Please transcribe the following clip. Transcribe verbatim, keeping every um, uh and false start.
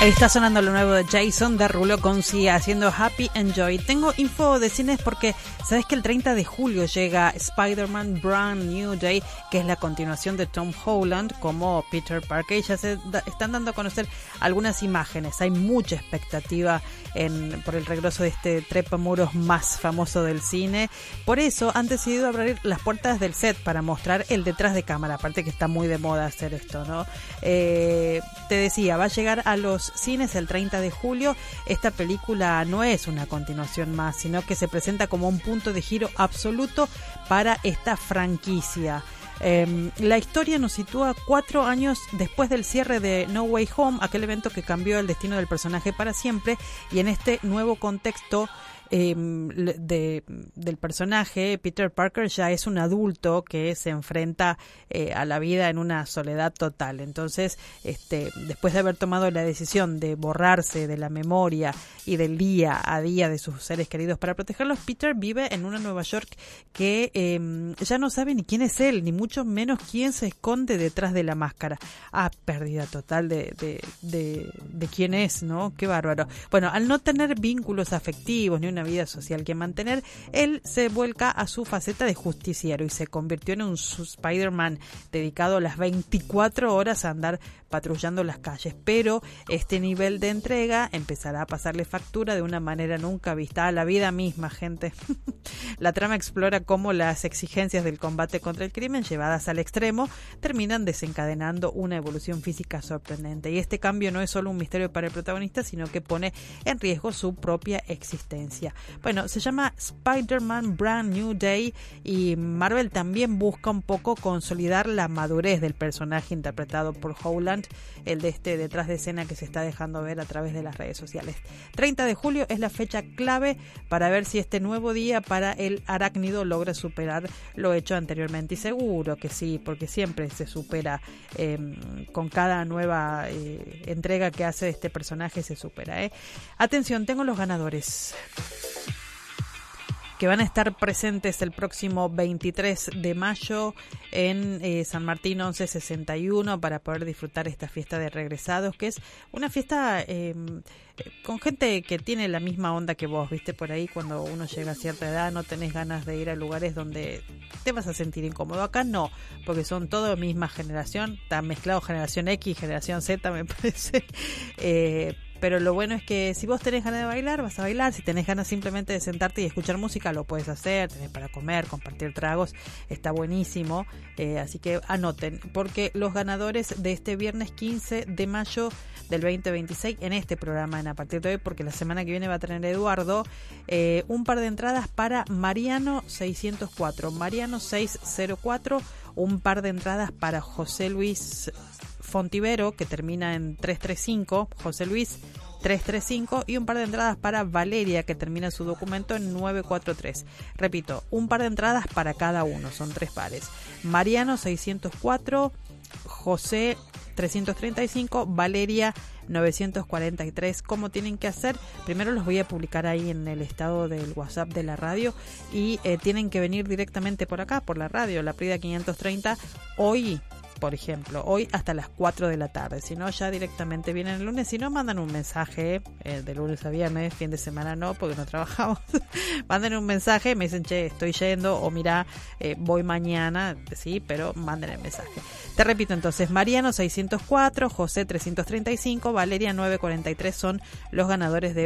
Está sonando lo nuevo de Jason Derulo con Sia haciendo Happy Enjoy. Tengo info de cines porque sabes que el treinta de julio llega Spider-Man Brand New Day, que es la continuación de Tom Holland como Peter Parker, y ya se da, están dando a conocer algunas imágenes. Hay mucha expectativa en, por el regreso de este trepamuros más famoso del cine. Por eso han decidido abrir las puertas del set para mostrar el detrás de cámara, aparte que está muy de moda hacer esto, ¿no? Eh, te decía, va a llegar a los cines el treinta de julio. Esta película no es una continuación más, sino que se presenta como un punto de giro absoluto para esta franquicia. Eh, la historia nos sitúa cuatro años después del cierre de No Way Home, aquel evento que cambió el destino del personaje para siempre, y en este nuevo contexto eh, de, del personaje, Peter Parker ya es un adulto que se enfrenta eh, a la vida en una soledad total. Entonces, este, después de haber tomado la decisión de borrarse de la memoria y del día a día de sus seres queridos para protegerlos, Peter vive en una Nueva York que eh, ya no sabe ni quién es él, ni mucho menos quién se esconde detrás de la máscara. Ah, pérdida total de, de, de, de quién es, ¿no? Qué bárbaro. Bueno, al no tener vínculos afectivos ni una vida social que mantener, él se vuelca a su faceta de justiciero y se convirtió en un Spider-Man dedicado las veinticuatro horas a andar patrullando las calles. Pero este nivel de entrega empezará a pasarle factura de una manera nunca vista a la vida misma, gente. La trama explora cómo las exigencias del combate contra el crimen, llevadas al extremo, terminan desencadenando una evolución física sorprendente. Y este cambio no es solo un misterio para el protagonista, sino que pone en riesgo su propia existencia. Bueno, se llama Spider-Man Brand New Day y Marvel también busca un poco consolidar la madurez del personaje interpretado por Holland, el de este detrás de escena que se está dejando ver a través de las redes sociales. treinta de julio es la fecha clave para ver si este nuevo día para el arácnido logra superar lo hecho anteriormente. Y seguro que sí, porque siempre se supera eh, con cada nueva eh, entrega que hace de este personaje, se supera. ¿eh? Atención, tengo los ganadores que van a estar presentes el próximo veintitrés de mayo en eh, San Martín once sesenta y uno para poder disfrutar esta fiesta de regresados, que es una fiesta eh, con gente que tiene la misma onda que vos, viste, por ahí cuando uno llega a cierta edad no tenés ganas de ir a lugares donde te vas a sentir incómodo. Acá no, porque son todo misma generación, está mezclado generación X, generación Z, me parece. Eh, Pero lo bueno es que si vos tenés ganas de bailar, vas a bailar. Si tenés ganas simplemente de sentarte y escuchar música, lo puedes hacer. Tenés para comer, compartir tragos, está buenísimo. Eh, así que anoten, porque los ganadores de este viernes quince de mayo del veinte veintiséis, en este programa, en A Partir de Hoy, porque la semana que viene va a tener Eduardo, eh, un par de entradas para Mariano seiscientos cuatro. Mariano seiscientos cuatro, un par de entradas para José Luis Fontivero, que termina en trescientos treinta y cinco, José Luis trescientos treinta y cinco, y un par de entradas para Valeria, que termina su documento en novecientos cuarenta y tres. Repito, un par de entradas para cada uno, son tres pares. Mariano seiscientos cuatro, José trescientos treinta y cinco, Valeria novecientos cuarenta y tres. ¿Cómo tienen que hacer? Primero los voy a publicar ahí en el estado del WhatsApp de la radio y eh, tienen que venir directamente por acá, por la radio, la Prida quinientos treinta, hoy, por ejemplo, hoy hasta las cuatro de la tarde. Si no, ya directamente vienen el lunes. Si no, mandan un mensaje eh, de lunes a viernes, fin de semana no, porque no trabajamos. Manden un mensaje, me dicen, che, estoy yendo, o mira, eh, voy mañana, sí, pero manden el mensaje. Te repito entonces, Mariano seiscientos cuatro, José trescientos treinta y cinco, Valeria novecientos cuarenta y tres son los ganadores de